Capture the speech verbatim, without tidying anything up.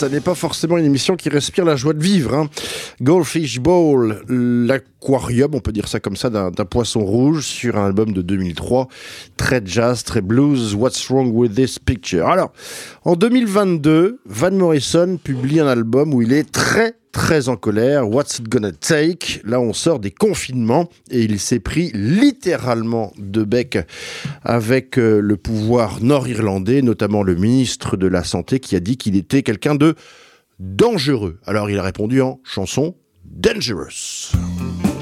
ça n'est pas forcément une émission qui respire la joie de vivre. Hein. Goldfish Bowl, l'aquarium, on peut dire ça comme ça, d'un, d'un poisson rouge sur un album de deux mille trois. Très jazz, très blues. What's wrong with this picture? Alors, en deux mille vingt-deux, Van Morrison publie un album où il est très très en colère. What's it gonna take? Là, on sort des confinements et il s'est pris littéralement de bec avec euh, le pouvoir nord-irlandais, notamment le ministre de la Santé qui a dit qu'il était quelqu'un de dangereux. Alors, il a répondu en chanson Dangerous.